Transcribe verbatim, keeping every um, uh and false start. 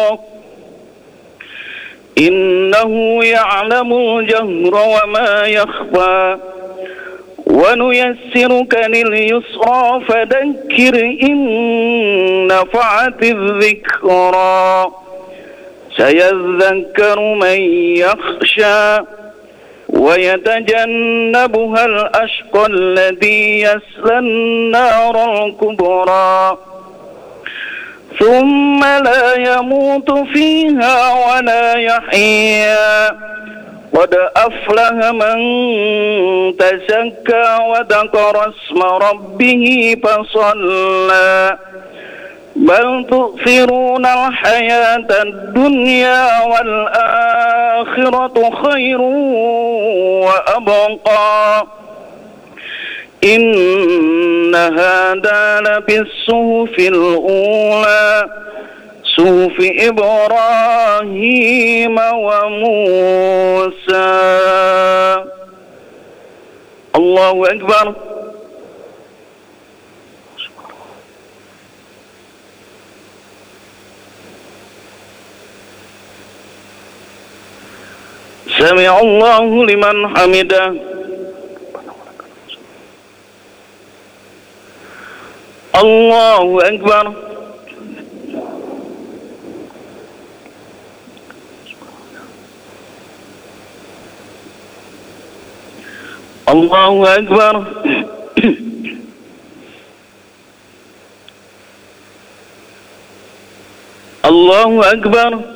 إنه يعلم الجهر وما يخفى ونيسرك لليسرى فذكر إن نفعت الذكرى سيذكر من يخشى ويتجنبها الأشقى الذي يصلى النار الكبرى ثم لا يموت فيها ولا يحيا قد أفلح من تزكى وذكر اسم ربه فصلى بل تؤثرون الحياة الدنيا والآخرة خير وأبقى إن هذا لفي الصحف الأولى صحف إبراهيم وموسى. الله أكبر. سمع الله لمن حمده. الله أكبر. الله أكبر. الله أكبر.